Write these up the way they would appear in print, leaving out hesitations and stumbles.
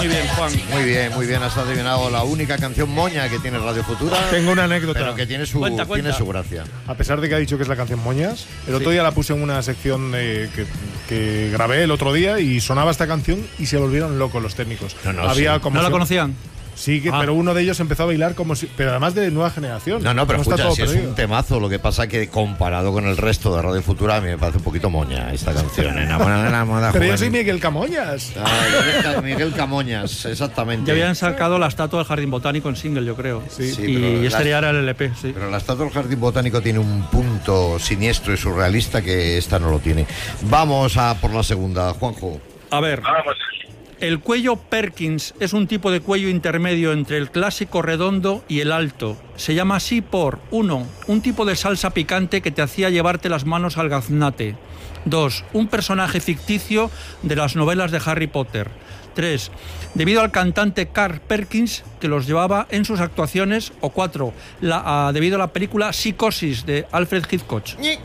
Muy bien, Juan. Muy bien, has adivinado la única canción moña que tiene Radio Futura. Tengo una anécdota. Pero que tiene su gracia. A pesar de que ha dicho que es la canción Moñas, el otro día la puse en una sección que grabé el otro día y sonaba esta canción y se volvieron locos los técnicos. ¿No la conocían? Sí, pero uno de ellos empezó a bailar como si… Pero además de nueva generación. No, pero está escucha, todo si es perdido. un temazo, lo que pasa que comparado con el resto de Radio Futura, a mí me parece un poquito moña esta canción. Enamorada de la moda Pero juvenil. yo soy Miguel Camoñas. Miguel Camoñas, exactamente. Ya habían sacado la estatua del Jardín Botánico en single, yo creo. Sí, y este ya era el LP, sí. Pero la estatua del Jardín Botánico tiene un punto siniestro y surrealista que esta no lo tiene. Vamos a por la segunda, Juanjo. A ver. El cuello Perkins es un tipo de cuello intermedio entre el clásico redondo y el alto. Se llama así por 1. Un tipo de salsa picante que te hacía llevarte las manos al gaznate. 2. Un personaje ficticio de las novelas de Harry Potter. 3. Debido al cantante Carl Perkins que los llevaba en sus actuaciones. O 4. Debido a la película Psicosis de Alfred Hitchcock.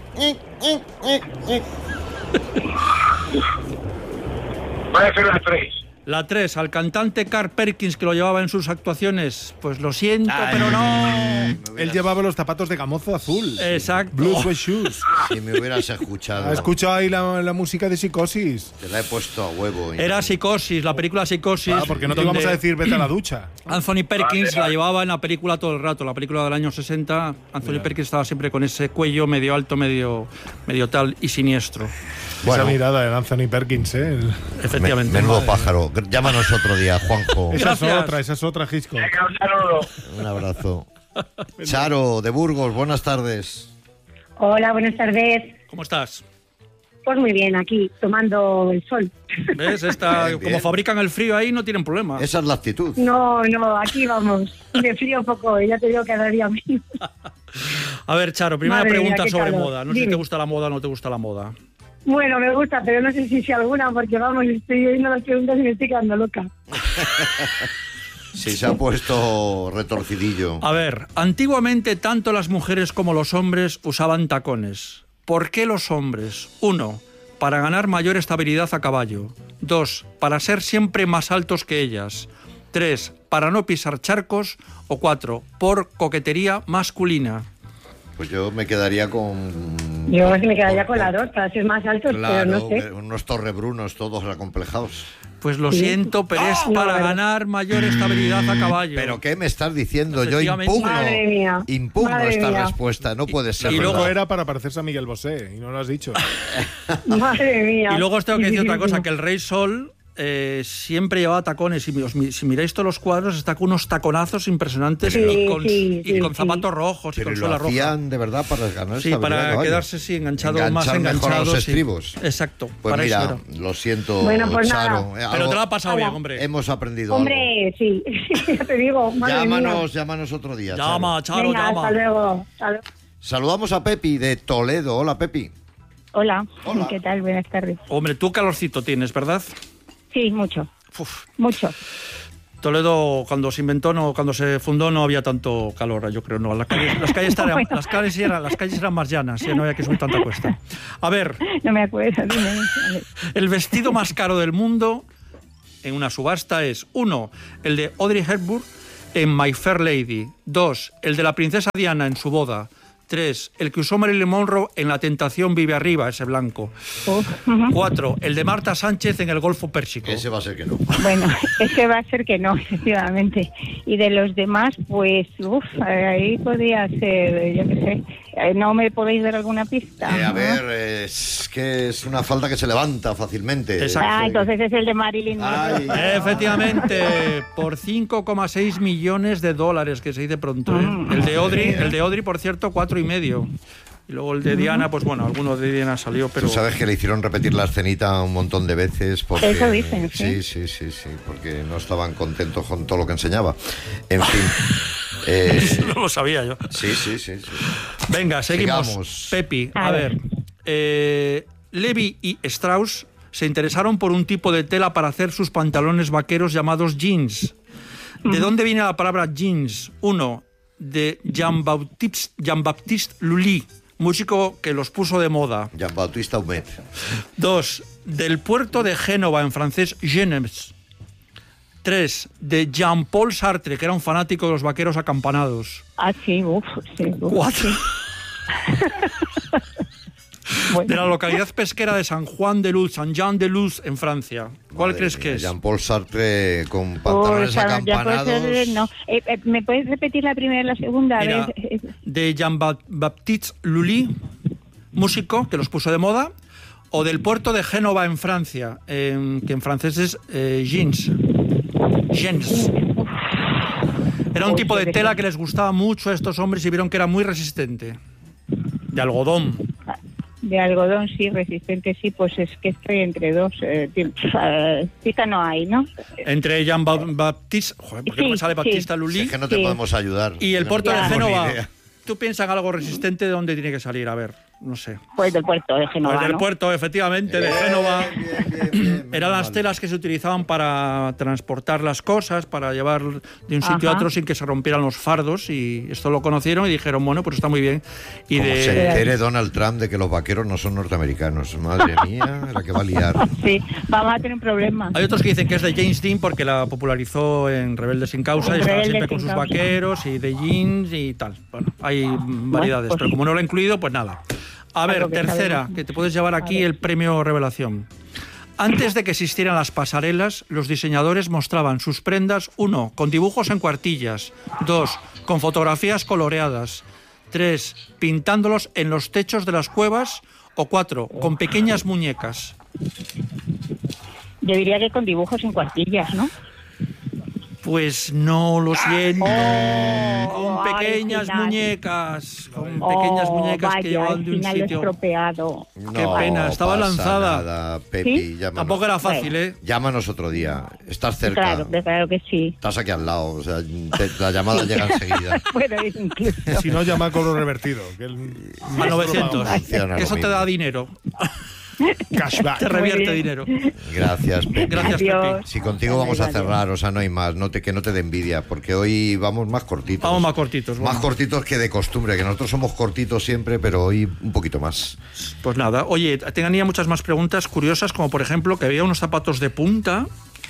Puede ser las 3. La 3, al cantante Carl Perkins que lo llevaba en sus actuaciones. Pues lo siento, pero no. Él llevaba los zapatos de gamozo azul. Exacto. Blue Suede Shoes. Si me hubieras escuchado. ¿Has escuchado ahí la música de Psicosis? Te la he puesto a huevo. Era Psicosis, la película Psicosis. Porque no te vamos a decir vete a la ducha. Anthony Perkins la llevaba en la película todo el rato, la película del año 60. Anthony Perkins estaba siempre con ese cuello medio alto, medio tal y siniestro. Esa mirada de Anthony Perkins, Efectivamente. Menudo pájaro. Llámanos otro día, Juanjo. Esa es otra, Hitchcock. Un abrazo. Charo, de Burgos, buenas tardes. Hola, buenas tardes. ¿Cómo estás? Pues muy bien, aquí, tomando el sol. ¿Ves? Bien. Como fabrican el frío ahí, no tienen problema. Esa es la actitud. No, aquí vamos. De frío poco, ya te digo que cada día menos. A ver, Charo, primera Madre pregunta mía, qué sobre calor. moda. No sé si Dime. te gusta la moda o no te gusta la moda. Bueno, me gusta, pero no sé si alguna, porque vamos, estoy oyendo las preguntas y me estoy quedando loca. Sí, se ha puesto retorcidillo. A ver, antiguamente tanto las mujeres como los hombres usaban tacones. ¿Por qué los hombres? 1. Para ganar mayor estabilidad a caballo. 2. Para ser siempre más altos que ellas. 3. Para no pisar charcos. O 4. Por coquetería masculina. Pues yo me quedaría con… Yo me quedaría con la 2, para ser más altos, Claro, pero no sé. unos torrebrunos todos acomplejados. Pues lo siento, pero es para ganar mayor estabilidad a caballo. ¿Pero qué me estás diciendo? Yo Efectivamente. Madre mía. impugno Madre esta mía. respuesta. No puede ser. y Y luego luego era para parecerse a Miguel Bosé, y no lo has dicho. Madre mía. Y luego os tengo que decir otra cosa, Sí. que el Rey Sol siempre llevaba tacones. Si miráis todos los cuadros, está con unos taconazos impresionantes y con zapatos rojos y Pero con lo suela roja. hacían de verdad para ganar Sí, estabilidad para a caballo. quedarse más Enganchar mejor a enganchado. los sí. estribos. Exacto. Pues para mira, eso era. lo siento, Bueno, pues Charo. nada. Pero te lo ha pasado Hola. bien, hombre. Hemos aprendido Hombre, sí, ya te digo, madre mía. Llámanos otro día. Llama, Charo, Venga, llama. hasta luego. Hasta luego. Saludamos a Pepi de Toledo. Hola, Pepi. Hola. Hola. ¿Qué tal? Buenas tardes. Hombre, tú calorcito tienes, ¿verdad? Sí, mucho, Uf. mucho. Toledo, cuando se fundó, no había tanto calor, yo creo. No, las calles eran más llanas, ya no había que subir tanta cuesta. A ver, No me acuerdo. Dime. A ver. el vestido más caro del mundo en una subasta es 1. El de Audrey Hepburn en My Fair Lady. 2. El de la princesa Diana en su boda. 3. El que usó Marilyn Monroe en La tentación vive arriba, ese blanco. 4. El de Marta Sánchez en el Golfo Pérsico. Ese va a ser que no. Bueno, ese va a ser que no, efectivamente. Y de los demás, pues, ahí podría ser, yo qué sé. ¿No me podéis dar alguna pista? A ver, es que es una falda que se levanta fácilmente. Exacto. Ah, entonces es el de Marilyn Monroe. Ay. Efectivamente, por 5,6 millones de dólares, que se dice pronto, ¿eh? El de Audrey, por cierto, 4,5. Y luego el de Diana, pues bueno, alguno de Diana salió, pero… Tú sabes que le hicieron repetir la escenita un montón de veces porque… Eso dicen, sí. Sí, porque no estaban contentos con todo lo que enseñaba. En fin. No lo sabía yo. Sí. Venga, seguimos. Sigamos. Pepi, A a ver. ver. Levi y Strauss se interesaron por un tipo de tela para hacer sus pantalones vaqueros llamados jeans. ¿De dónde viene la palabra jeans? 1. De Jean-Baptiste Lully, músico que los puso de moda. Jean-Baptiste Humet. 2. Del puerto de Génova, en francés, Genems. 3, de Jean-Paul Sartre, que era un fanático de los vaqueros acampanados. Ah, sí, sí. 4, Sí. Bueno. de la localidad pesquera de San Juan de Luz, Saint-Jean-de-Luz, en Francia. ¿Cuál Madre crees mía, que es? Jean-Paul Sartre con pantalones Ya puede acampanados. ser, no. ¿Me puedes repetir la primera y la segunda? Mira, A ver, de Jean-Baptiste Lully, músico que los puso de moda, o del puerto de Génova en Francia, que en francés es Jeans. Era un tipo de tela que les gustaba mucho a estos hombres y vieron que era muy resistente. De algodón. de algodón, sí, resistente, sí, pues es que estoy entre dos. Cita no hay, ¿no? Entre Jean-Baptiste, ¿por qué no me sale Baptista Lully? Es que no te podemos ayudar. Y el puerto de tenemos ni Génova. idea. ¿Tú piensas en algo resistente de dónde tiene que salir? A ver, no sé. Pues del puerto de Génova, Pues del ¿no? puerto, efectivamente, de Génova. Bien, Eran las telas que se utilizaban para transportar las cosas, para llevar de un sitio a Ajá. otro sin que se rompieran los fardos. Y esto lo conocieron y dijeron, bueno, pues está muy bien. Y Como de... se entere Donald Trump de que los vaqueros no son norteamericanos. Madre mía, la que va a liar. Sí, vamos a tener un problema. Hay otros que dicen que es de James Dean porque la popularizó en Rebeldes sin Causa y estaba Rebeldes siempre con sin sus Causa. vaqueros y de jeans y tal. Bueno, hay variedades, pues- pero como no lo he incluido, pues nada. A ver, Algo que tercera, sabemos. que te puedes llevar aquí el premio Revelación. Antes de que existieran las pasarelas, los diseñadores mostraban sus prendas, 1, con dibujos en cuartillas, 2, con fotografías coloreadas, 3, pintándolos en los techos de las cuevas, o 4, con pequeñas muñecas. Yo diría que con dibujos en cuartillas, ¿no? Pues no, lo siento. Con ay, pequeñas final. muñecas. Con pequeñas muñecas vaya, que llevaban de al un final lo he sitio. estropeado. Qué pena, estaba pasa lanzada. Nada, Pepi, ¿Sí? llámanos. Tampoco era fácil, ¿eh? Llámanos otro día. Estás cerca. Claro que sí. Estás aquí al lado. O sea, la llamada llega enseguida. Bueno, incluso. Si no, llama a cobro revertido. Que A 900. Funciona Que eso lo te mismo. da dinero. Cashback. Te revierte bien. dinero. Gracias, Pepi. Gracias, Adiós. Pepi. Si contigo vamos a cerrar, o sea, no hay más, que no te dé envidia, porque hoy vamos más cortitos. Vamos más cortitos. Más bueno. cortitos que de costumbre, que nosotros somos cortitos siempre, pero hoy un poquito más. Pues nada, oye, tenía muchas más preguntas curiosas, como por ejemplo que había unos zapatos de punta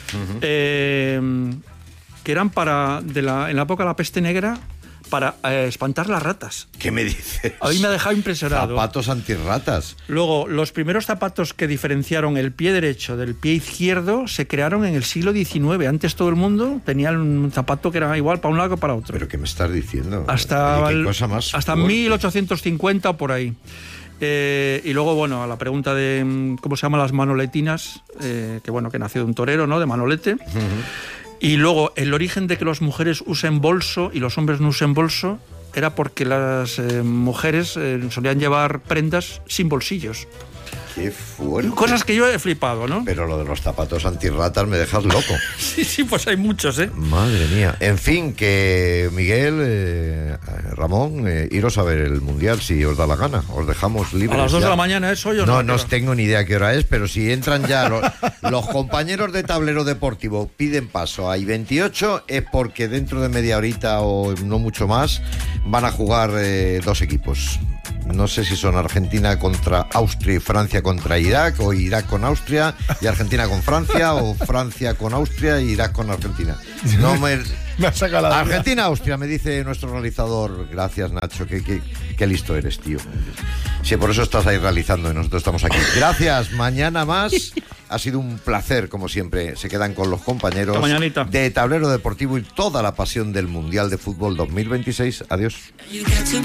que eran en la época de la peste negra para espantar las ratas. ¿Qué me dices? A mí me ha dejado impresionado. Zapatos antirratas. Luego, los primeros zapatos que diferenciaron el pie derecho del pie izquierdo se crearon en el siglo XIX. Antes todo el mundo tenía un zapato que era igual para un lado que para otro. ¿Pero qué me estás diciendo? Hasta Oye, qué cosa más hasta fuerte. 1850 o por ahí. Y luego, bueno, a la pregunta de cómo se llaman las manoletinas, que nació de un torero, ¿no? De Manolete. Y luego, el origen de que las mujeres usen bolso y los hombres no usen bolso era porque las mujeres solían llevar prendas sin bolsillos. Qué fuerte. Cosas que yo he flipado, ¿no? Pero lo de los zapatos antirratas me dejas loco. Sí, pues hay muchos, ¿eh? Madre mía. En fin, que Miguel, Ramón, iros a ver el Mundial si os da la gana. Os dejamos libres. A las 2 de ya. la mañana, ¿eso? Yo No os tengo ni idea qué hora es, pero si entran ya los compañeros de Tablero Deportivo piden paso a I-28 es porque dentro de media horita o no mucho más van a jugar dos equipos. No sé si son Argentina contra Austria y Francia contra Irak, o Irak con Austria y Argentina con Francia, o Francia con Austria y Irak con Argentina. No me... Me ha sacado la duda. Argentina-Austria, me dice nuestro realizador. Gracias, Nacho, qué listo eres, tío. Sí, por eso estás ahí realizando y nosotros estamos aquí. Gracias, mañana más. Ha sido un placer, como siempre. Se quedan con los compañeros Hasta mañanita. de Tablero Deportivo y toda la pasión del Mundial de Fútbol 2026. Adiós.